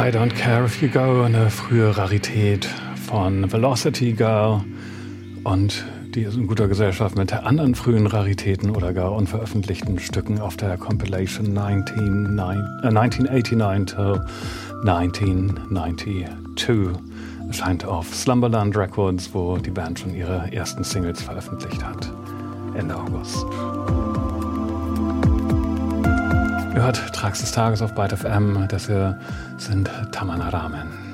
I Don't Care If You Go, eine frühe Rarität von Velocity Girl, und die ist in guter Gesellschaft mit anderen frühen Raritäten oder gar unveröffentlichten Stücken auf der Compilation 1989 to 1992. Erscheint auf Slumberland Records, wo die Band schon ihre ersten Singles veröffentlicht hat. Ende August. Ihr hört Tracks des Tages auf Byte FM. Das hier sind Tamana Ramen.